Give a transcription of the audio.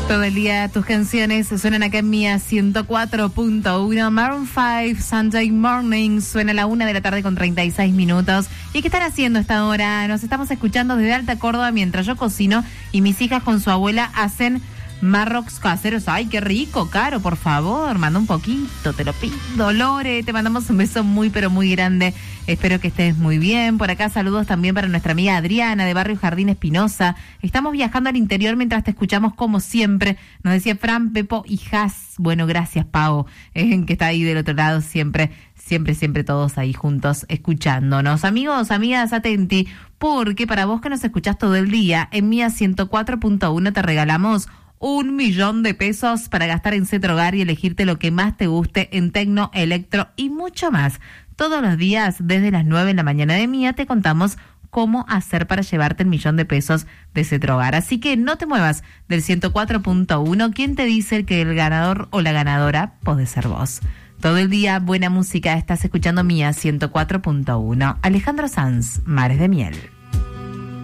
Todo el día tus canciones suenan acá en Mía 104.1. Maroon 5, Sunday Morning, suena a la 1 de la tarde con 36 minutos. ¿Y qué están haciendo a esta hora? Nos estamos escuchando desde Alta Córdoba mientras yo cocino y mis hijas con su abuela hacen marrocs caseros. Ay, qué rico, Caro, por favor, manda un poquito, te lo pido. Lore, te mandamos un beso muy, pero muy grande. Espero que estés muy bien. Por acá saludos también para nuestra amiga Adriana de Barrio Jardín Espinosa. Estamos viajando al interior mientras te escuchamos como siempre. Nos decía Fran, Pepo y Jas. Bueno, gracias, Pau, que está ahí del otro lado siempre todos ahí juntos escuchándonos. Amigos, amigas, atenti, porque para vos que nos escuchás todo el día, en Mía 104.1 te regalamos 1 millón de pesos para gastar en Cetrogar y elegirte lo que más te guste en tecno, electro y mucho más. Todos los días, desde las 9 de la mañana de Mía, te contamos cómo hacer para llevarte el 1 millón de pesos de Cetrogar. Así que no te muevas del 104.1. ¿Quién te dice que el ganador o la ganadora podés ser vos? Todo el día, buena música. Estás escuchando Mía 104.1. Alejandro Sanz, Mares de Miel.